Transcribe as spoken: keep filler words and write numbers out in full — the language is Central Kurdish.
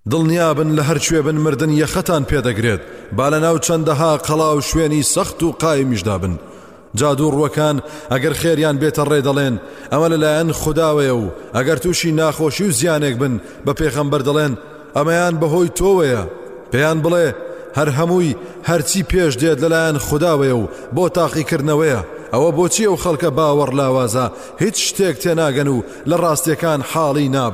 دڵنیابن لە هەر کوێ بن مردن یەخەتان پێدەگرێت با لە ناو چەندەها قەڵا و شوێنی سەخت و قایمیشدا بن. جادو ڕوەکان ئەگەر خێریان بێتە ڕێ دەڵێن ئەمە لەلایەن خوداوەیە و ئەگەر تووشی ناخۆشی و زیانێک بن بە پێغەمبەر دەڵێن ئەمەیان بەهۆی تۆوەیە. پێیان بڵێ هەر هەمووی هەرچی پێش دێت لەلایەن خوداوەیە و بۆ تاقیکردنەوەیە. ئەوە بۆچی ئەو خەڵکە باوەڕ لاوازە هیچ شتێک تێناگەن و لە ڕاستیەکان حاڵی نابن.